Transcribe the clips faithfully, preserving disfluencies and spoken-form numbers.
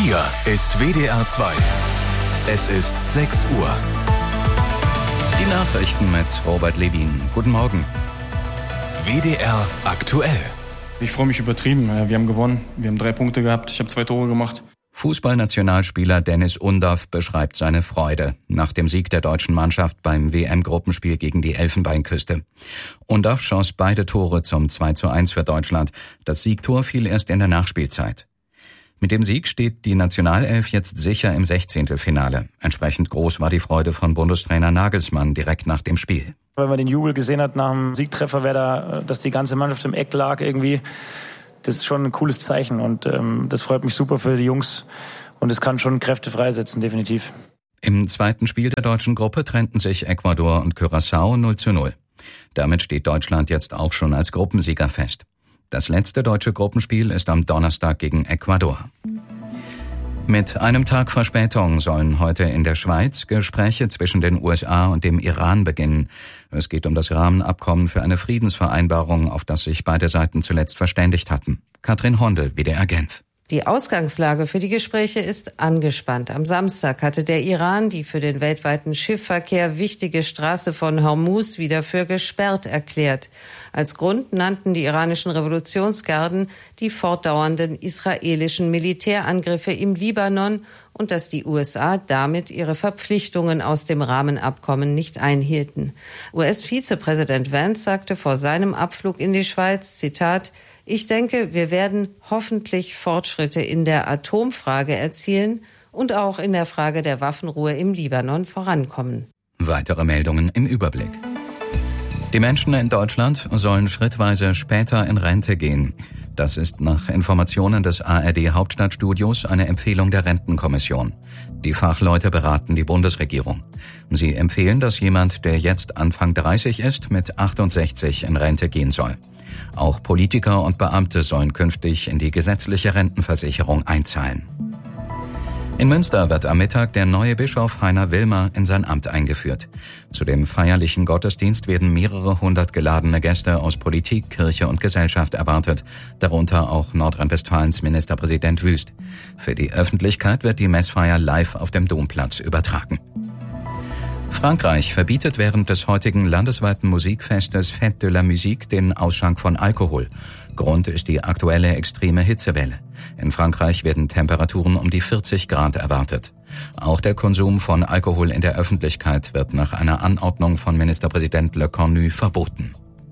Hier ist W D R zwei. Es ist sechs Uhr. Die Nachrichten mit Robert Levin. Guten Morgen. W D R aktuell. Ich freue mich übertrieben. Wir haben gewonnen. Wir haben drei Punkte gehabt. Ich habe zwei Tore gemacht. Fußballnationalspieler Dennis Undaff beschreibt seine Freude nach dem Sieg der deutschen Mannschaft beim W M-Gruppenspiel gegen die Elfenbeinküste. Undaff schoss beide Tore zum zwei zu eins für Deutschland. Das Siegtor fiel erst in der Nachspielzeit. Mit dem Sieg steht die Nationalelf jetzt sicher im Sechzehntelfinale. Entsprechend groß war die Freude von Bundestrainer Nagelsmann direkt nach dem Spiel. Wenn man den Jubel gesehen hat nach dem Siegtreffer, wer da, dass die ganze Mannschaft im Eck lag irgendwie, das ist schon ein cooles Zeichen und ähm, das freut mich super für die Jungs und es kann schon Kräfte freisetzen, definitiv. Im zweiten Spiel der deutschen Gruppe trennten sich Ecuador und Curaçao null zu null. Damit steht Deutschland jetzt auch schon als Gruppensieger fest. Das letzte deutsche Gruppenspiel ist am Donnerstag gegen Ecuador. Mit einem Tag Verspätung sollen heute in der Schweiz Gespräche zwischen den U S A und dem Iran beginnen. Es geht um das Rahmenabkommen für eine Friedensvereinbarung, auf das sich beide Seiten zuletzt verständigt hatten. Katrin Hondel, W D R Genf. Die Ausgangslage für die Gespräche ist angespannt. Am Samstag hatte der Iran die für den weltweiten Schiffverkehr wichtige Straße von Hormuz wieder für gesperrt erklärt. Als Grund nannten die iranischen Revolutionsgarden die fortdauernden israelischen Militärangriffe im Libanon und dass die U S A damit ihre Verpflichtungen aus dem Rahmenabkommen nicht einhielten. U S-Vizepräsident Vance sagte vor seinem Abflug in die Schweiz, Zitat, ich denke, wir werden hoffentlich Fortschritte in der Atomfrage erzielen und auch in der Frage der Waffenruhe im Libanon vorankommen. Weitere Meldungen im Überblick. Die Menschen in Deutschland sollen schrittweise später in Rente gehen. Das ist nach Informationen des A R D-Hauptstadtstudios eine Empfehlung der Rentenkommission. Die Fachleute beraten die Bundesregierung. Sie empfehlen, dass jemand, der jetzt Anfang dreißig ist, mit achtundsechzig in Rente gehen soll. Auch Politiker und Beamte sollen künftig in die gesetzliche Rentenversicherung einzahlen. In Münster wird am Mittag der neue Bischof Heiner Wilmer in sein Amt eingeführt. Zu dem feierlichen Gottesdienst werden mehrere hundert geladene Gäste aus Politik, Kirche und Gesellschaft erwartet, darunter auch Nordrhein-Westfalens Ministerpräsident Wüst. Für die Öffentlichkeit wird die Messfeier live auf dem Domplatz übertragen. Frankreich verbietet während des heutigen landesweiten Musikfestes Fête de la Musique den Ausschank von Alkohol. Grund ist die aktuelle extreme Hitzewelle. In Frankreich werden Temperaturen um die vierzig Grad erwartet. Auch der Konsum von Alkohol in der Öffentlichkeit wird nach einer Anordnung von Ministerpräsident Le Cornu verboten.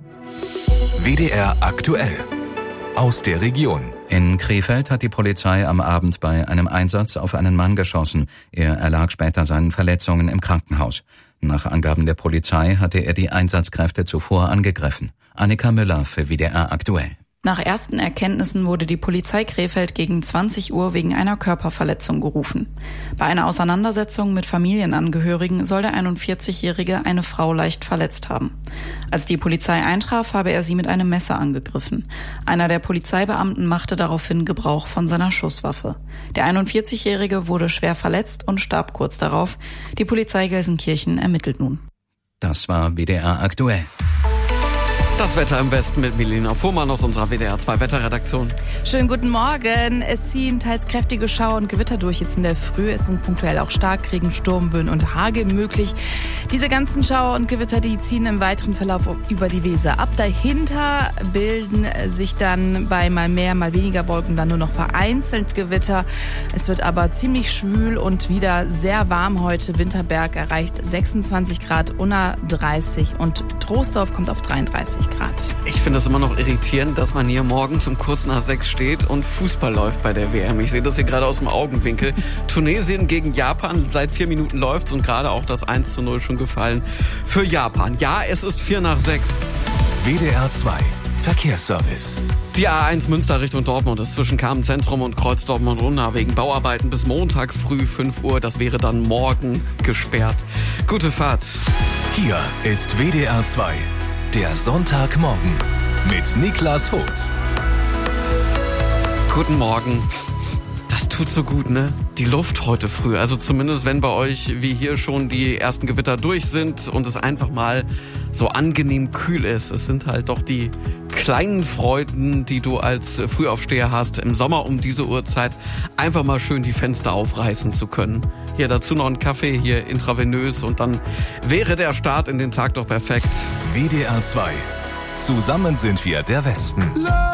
W D R aktuell. Aus der Region. In Krefeld hat die Polizei am Abend bei einem Einsatz auf einen Mann geschossen. Er erlag später seinen Verletzungen im Krankenhaus. Nach Angaben der Polizei hatte er die Einsatzkräfte zuvor angegriffen. Annika Müller für W D R aktuell. Nach ersten Erkenntnissen wurde die Polizei Krefeld gegen zwanzig Uhr wegen einer Körperverletzung gerufen. Bei einer Auseinandersetzung mit Familienangehörigen soll der einundvierzigjährige eine Frau leicht verletzt haben. Als die Polizei eintraf, habe er sie mit einem Messer angegriffen. Einer der Polizeibeamten machte daraufhin Gebrauch von seiner Schusswaffe. Der einundvierzigjährige wurde schwer verletzt und starb kurz darauf. Die Polizei Gelsenkirchen ermittelt nun. Das war W D R aktuell. Das Wetter im Westen mit Milena Fuhrmann aus unserer W D R zwei Wetterredaktion. Schönen guten Morgen. Es ziehen teils kräftige Schauer und Gewitter durch jetzt in der Früh. Es sind punktuell auch Starkregen, Sturmböen und Hagel möglich. Diese ganzen Schauer und Gewitter, die ziehen im weiteren Verlauf über die Weser ab. Dahinter bilden sich dann bei mal mehr, mal weniger Wolken dann nur noch vereinzelt Gewitter. Es wird aber ziemlich schwül und wieder sehr warm heute. Winterberg erreicht sechsundzwanzig Grad, Unna dreißig und Troisdorf kommt auf dreiunddreißig Grad. Ich finde es immer noch irritierend, dass man hier morgens um kurz nach sechs steht und Fußball läuft bei der W M. Ich sehe das hier gerade aus dem Augenwinkel. Tunesien gegen Japan, seit vier Minuten läuft's und gerade auch das eins zu null schon gefallen für Japan. Ja, es ist vier nach sechs. W D R zwei Verkehrsservice. Die A eins Münster Richtung Dortmund ist zwischen Kamenz-Zentrum und Kreuz Dortmund-Unna wegen Bauarbeiten bis Montag früh fünf Uhr. Das wäre dann morgen gesperrt. Gute Fahrt. Hier ist W D R zwei. Der Sonntagmorgen mit Niklas Hotz. Guten Morgen. Das tut so gut, ne? Die Luft heute früh. Also zumindest, wenn bei euch wie hier schon die ersten Gewitter durch sind und es einfach mal so angenehm kühl ist. Es sind halt doch die kleinen Freuden, die du als Frühaufsteher hast, im Sommer um diese Uhrzeit einfach mal schön die Fenster aufreißen zu können. Hier dazu noch ein Kaffee, hier intravenös, und dann wäre der Start in den Tag doch perfekt. W D R zwei. Zusammen sind wir der Westen.